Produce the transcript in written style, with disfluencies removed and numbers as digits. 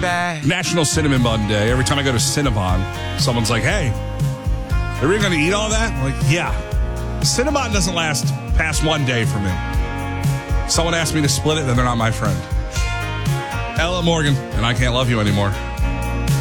back. National Cinnamon Bun Day. Every time I go to Cinnabon, someone's like, hey, are we going to eat all that? I'm like, yeah. Cinnabon doesn't last past one day for me. Someone asked me to split it, then they're not my friend. Ella Morgan, and I can't love you anymore.